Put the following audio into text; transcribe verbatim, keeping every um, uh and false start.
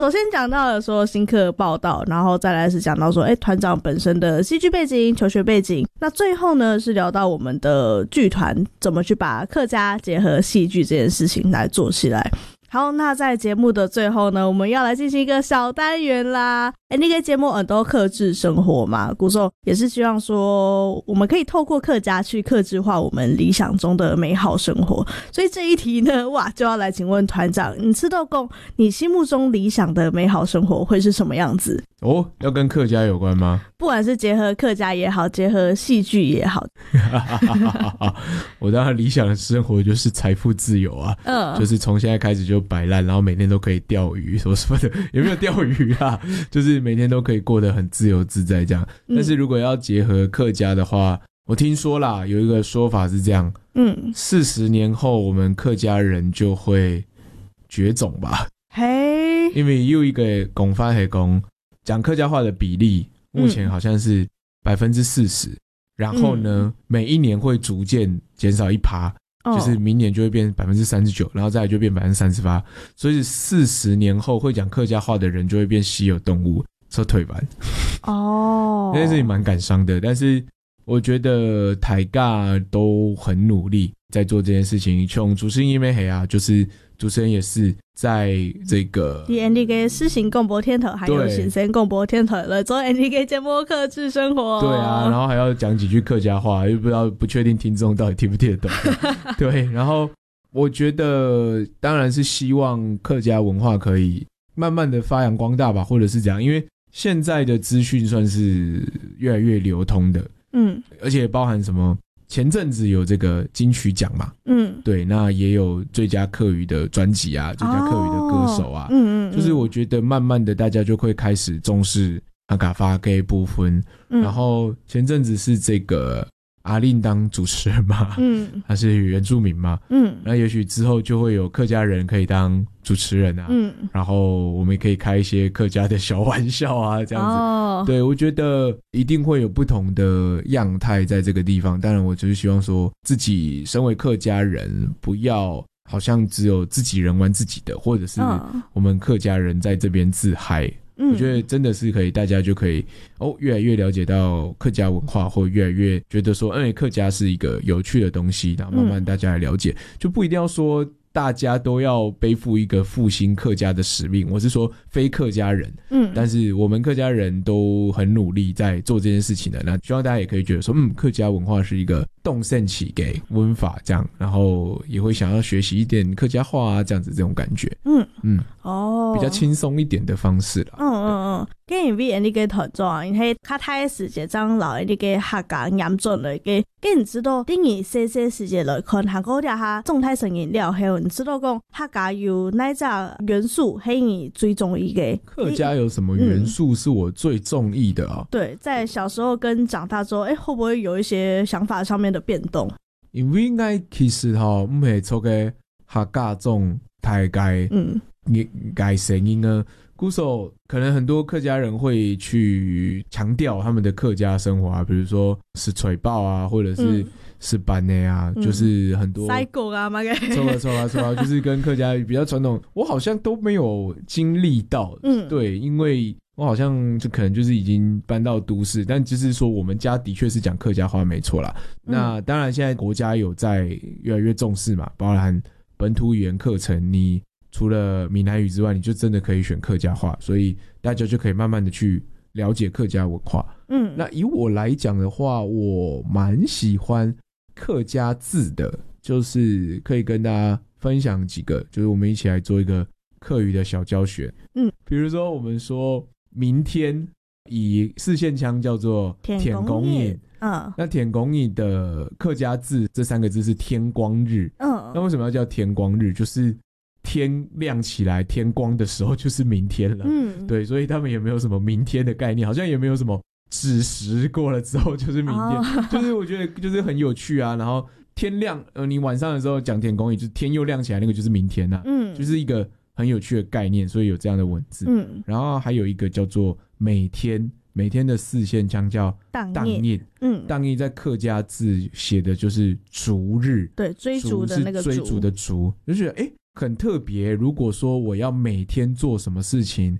首先讲到了说新课报道，然后再来是讲到说哎，团长本身的戏剧背景、求学背景，那最后呢是聊到我们的剧团怎么去把客家结合戏剧这件事情来做起来。好，那在节目的最后呢，我们要来进行一个小单元啦。哎，那个节目很多客制生活嘛，鼓手也是希望说我们可以透过客家去客制化我们理想中的美好生活。所以这一题呢，哇，就要来请问团长，你吃豆公，你心目中理想的美好生活会是什么样子？ 哦，要跟客家有关吗？ 不管是结合客家也好，结合戏剧也好。 我当然理想的生活就是财富自由啊，嗯，就是从现在开始就摆烂，然后每天都可以钓鱼什么什么的，有没有钓鱼啊？就是每天都可以过得很自由自在这样。但是如果要结合客家的话，我听说啦，有一个说法是这样，嗯，四十年后我们客家人就会绝种吧？嘿，因为有一个讲法是讲讲客家话的比例目前好像是百分之四十，然后呢、嗯，每一年会逐渐减少一趴。哦、就是明年就会变百分之三十九，然后再来就变百分之三十八，所以四十年后会讲客家话的人就会变稀有动物，说退版。哦，那件事情蛮感伤的，但是我觉得台尬都很努力在做这件事情。像主持人因为黑啊，就是主持人也是在这个 N D K 施行共播天头，还有新生共播天头了，做 N D K 节目客制生活。 对啊，然后还要讲几句客家话，又不知道不确定听众到底听不听得懂。对，然后我觉得当然是希望客家文化可以慢慢的发扬光大吧，或者是这样，因为现在的资讯算是越来越流通的，嗯，而且包含什么。前阵子有这个金曲奖嘛，嗯，对，那也有最佳客语的专辑啊，最佳客语的歌手啊，嗯嗯，就是我觉得慢慢的大家就会开始重视阿嘎发给部分，嗯，然后前阵子是这个阿令当主持人嘛，嗯，他是原住民嘛，嗯，那也许之后就会有客家人可以当主持人啊，嗯，然后我们也可以开一些客家的小玩笑啊，这样子，哦，对，我觉得一定会有不同的样态在这个地方。当然，我就是希望说自己身为客家人，不要好像只有自己人玩自己的，或者是我们客家人在这边自嗨。我觉得真的是可以，大家就可以哦，越来越了解到客家文化，或越来越觉得说，嗯，客家是一个有趣的东西，然后慢慢大家来了解，就不一定要说大家都要背负一个复兴客家的使命。我是说非客家人，嗯，但是我们客家人都很努力在做这件事情的。那希望大家也可以觉得说，嗯，客家文化是一个动身起给文法这样，然后也会想要学习一点客家话啊，这样子这种感觉，嗯嗯，哦，比较轻松一点的方式啦。 嗯嗯嗯，跟因为你个团长，因为较太时节长老你个客家严重了个，跟你知道，等于些些时节来看，韩国家哈种太成饮料，还有你知道讲客家有哪种元素，是你最中意的？ 客家有什么元素是我最中意的啊？ 嗯、对，在小时候跟长大之后，哎，会不会有一些想法上面的变动？ 因为我其实哈唔系做个客家种太介嗯介声音呢。鼓手可能很多客家人会去强调他们的客家生活啊，比如说是吹爆啊，或者是是班内啊、嗯，就是很多塞狗啊嘛， 错啊错啊错啊，就是跟客家比较传统，我好像都没有经历到，嗯，对，因为我好像就可能就是已经搬到都市，但就是说我们家的确是讲客家话没错啦、嗯。那当然现在国家有在越来越重视嘛，包含本土语言课程，你除了闽南语之外，你就真的可以选客家话，所以大家就可以慢慢的去了解客家文化。嗯，那以我来讲的话，我蛮喜欢客家字的，就是可以跟大家分享几个，就是我们一起来做一个客语的小教学。嗯，比如说我们说明天，以四线腔叫做天公爷。嗯，那天公爷的客家字这三个字是天光日。嗯，那为什么要叫天光日？就是天亮起来天光的时候就是明天了，嗯，对，所以他们也没有什么明天的概念，好像也没有什么子时过了之后就是明天、哦、就是我觉得就是很有趣啊。然后天亮呃，你晚上的时候讲天公，也就是天又亮起来，那个就是明天啊，嗯，就是一个很有趣的概念，所以有这样的文字。嗯，然后还有一个叫做每天，每天的四线腔叫当夜，嗯，当夜在客家字写的就是逐日， 对，追逐的那个追逐的逐，就觉得哎。 很特别，如果说我要每天做什么事情，